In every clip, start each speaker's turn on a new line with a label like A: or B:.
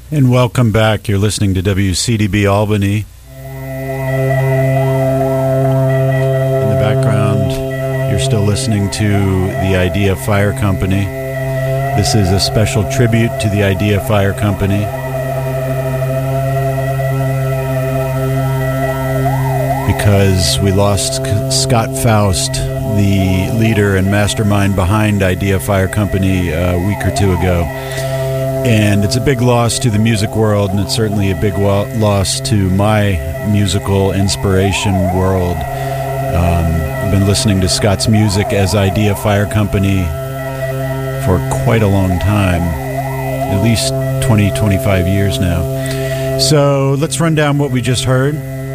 A: And welcome back. You're listening to WCDB Albany. In the background, you're still listening to the Idea Fire Company. This is a special tribute to the Idea Fire Company. Because we lost Scott Faust, the leader and mastermind behind Idea Fire Company, a week or two ago. And it's a big loss to the music world, and it's certainly a big loss to my musical inspiration world. I've been listening to Scott's music as Idea Fire Company for quite a long time, at least 20, 25 years now. So let's run down what we just heard.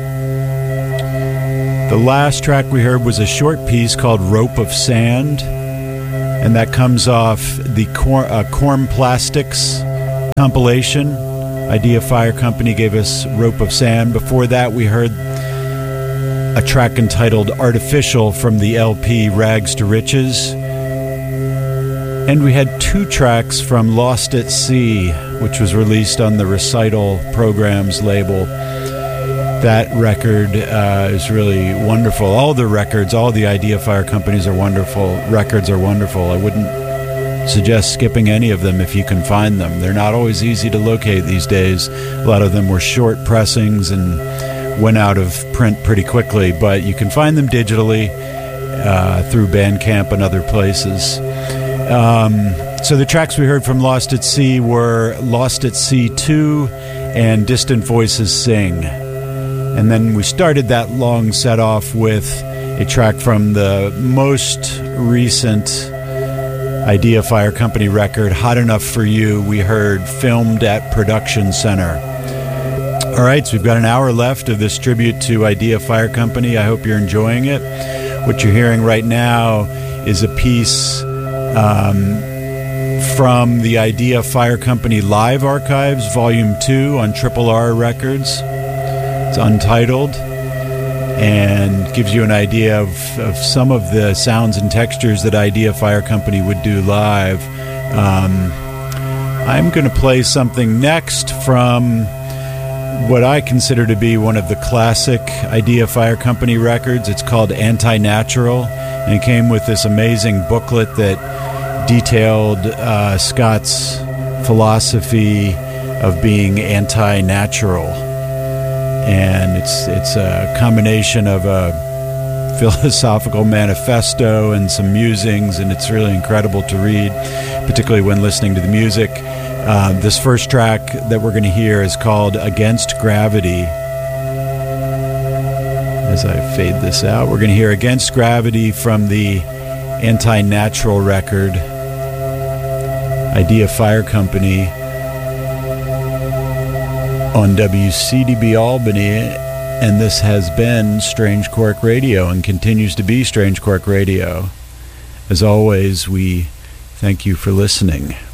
A: The last track we heard was a short piece called Rope of Sand, and that comes off the Corm Plastics compilation. Idea Fire Company gave us Rope of Sand. Before that, we heard a track entitled Artificial from the LP Rags to Riches. And we had two tracks from Lost at Sea, which was released on the Recital Programs label. That record is really wonderful. All the records, all the Idea Fire Companies are wonderful. Records are wonderful. I wouldn't suggest skipping any of them if you can find them. They're not always easy to locate these days. A lot of them were short pressings and went out of print pretty quickly, but you can find them digitally through Bandcamp and other places. So the tracks we heard from Lost at Sea were Lost at Sea 2 and Distant Voices Sing. And then we started that long set off with a track from the most recent Idea Fire Company record, Hot Enough for You. We heard Filmed at Production Center. All right, so we've got an hour left of this tribute to Idea Fire Company. I hope you're enjoying it. What you're hearing right now is a piece from the Idea Fire Company Live Archives, Volume 2 on Triple R Records. It's untitled and gives you an idea of some of the sounds and textures that Idea Fire Company would do live. I'm going to play something next from what I consider to be one of the classic Idea Fire Company records. It's called Anti-Natural, and it came with this amazing booklet that detailed Scott's philosophy of being anti-natural. And it's a combination of a philosophical manifesto and some musings, and it's really incredible to read, particularly when listening to the music. This first track that we're going to hear is called Against Gravity. As I fade this out, we're going to hear Against Gravity from the Anti-Natural record, Idea Fire Company, on WCDB Albany, and this has been Strange Quark Radio and continues to be Strange Quark Radio. As always, we thank you for listening.